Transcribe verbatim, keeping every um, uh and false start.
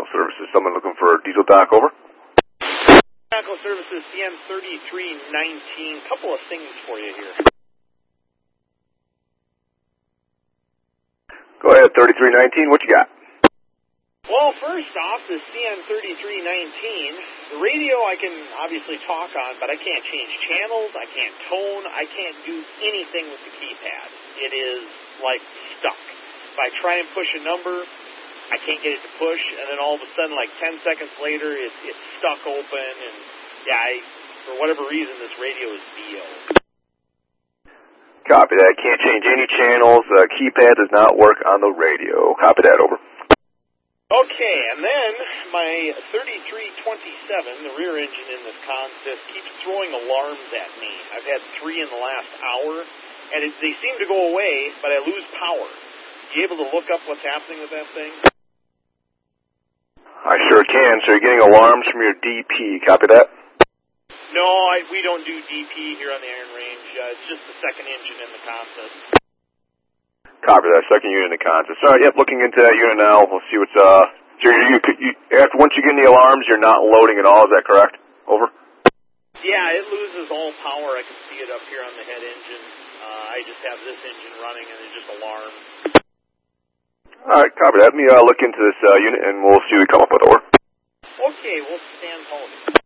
Mechanical Services. Someone looking for diesel dock, over. Mechanical Services, C M thirty-three nineteen. Couple of things for you here. Go ahead, thirty-three nineteen. What you got? Well, first off, the C M thirty-three nineteen, the radio I can obviously talk on, but I can't change channels, I can't tone, I can't do anything with the keypad. It is, like, stuck. If I try and push a number, I can't get it to push, and then all of a sudden, like ten seconds later, it's, it's stuck open, and, yeah, I, for whatever reason, this radio is B O. Copy that. Can't change any channels. Uh, keypad does not work on the radio. Copy that, over. Okay, and then my thirty-three twenty-seven, the rear engine in this consist, keeps throwing alarms at me. I've had three in the last hour, and it, they seem to go away, but I lose power. You able to look up what's happening with that thing? I sure can. So you're getting alarms from your D P. Copy that? No, I, we don't do D P here on the Iron Range. Uh, it's just the second engine in the consist. Copy that. Second unit in the consist. All right, yep, looking into that unit now. We'll see what's, uh, so you, you, you, after, once you get in the alarms, you're not loading at all. Is that correct? Over. Yeah, it loses all power. I can see it up here on the head engine. Uh, I just have this engine running, and it's just alarms. All right, copy that. Let me uh, look into this uh, unit, and we'll see what we come up with, over. Okay, we'll stand holding.